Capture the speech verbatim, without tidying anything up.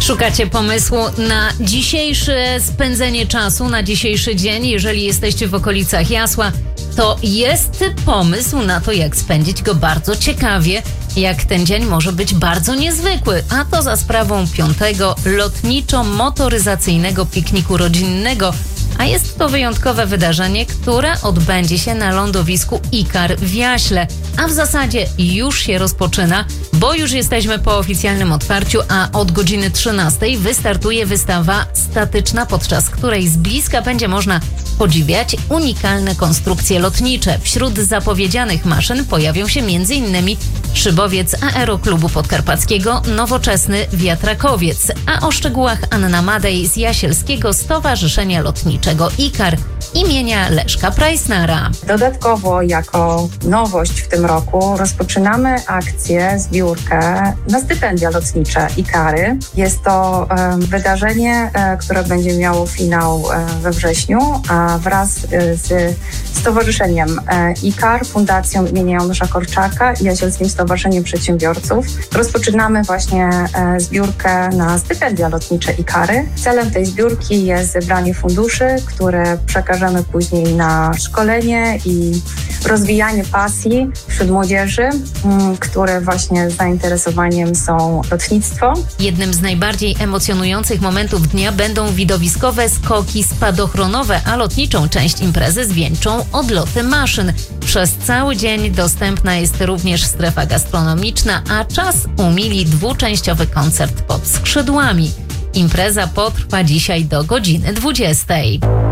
Szukacie pomysłu na dzisiejsze spędzenie czasu, na dzisiejszy dzień. Jeżeli jesteście w okolicach Jasła, to jest pomysł na to, jak spędzić go bardzo ciekawie, jak ten dzień może być bardzo niezwykły, a to za sprawą piątego lotniczo-motoryzacyjnego pikniku rodzinnego. A jest to wyjątkowe wydarzenie, które odbędzie się na lądowisku Ikar w Jaśle. A w zasadzie już się rozpoczyna, bo już jesteśmy po oficjalnym otwarciu, a od godziny trzynastej wystartuje wystawa statyczna, podczas której z bliska będzie można podziwiać unikalne konstrukcje lotnicze. Wśród zapowiedzianych maszyn pojawią się m.in. szybowiec Aeroklubu Podkarpackiego, nowoczesny wiatrakowiec. A o szczegółach Anna Madej z Jasielskiego Stowarzyszenia Lotniczego Ikar imienia Leszka Prajsnara. Dodatkowo jako nowość w tym roku rozpoczynamy akcję, zbiórkę na stypendia lotnicze Ikary. Jest to e, wydarzenie, e, które będzie miało finał e, we wrześniu, a wraz e, z Stowarzyszeniem e, Ikar, Fundacją imienia Janusza Korczaka i Jasielskim Stowarzyszeniem Przedsiębiorców rozpoczynamy właśnie e, zbiórkę na stypendia lotnicze Ikary. Celem tej zbiórki jest zebranie funduszy, które przekażemy później na szkolenie i rozwijanie pasji wśród młodzieży, które właśnie zainteresowaniem są lotnictwo. Jednym z najbardziej emocjonujących momentów dnia będą widowiskowe skoki spadochronowe, a lotniczą część imprezy zwieńczą odloty maszyn. Przez cały dzień dostępna jest również strefa gastronomiczna, a czas umili dwuczęściowy koncert pod skrzydłami. Impreza potrwa dzisiaj do godziny dwudziestej.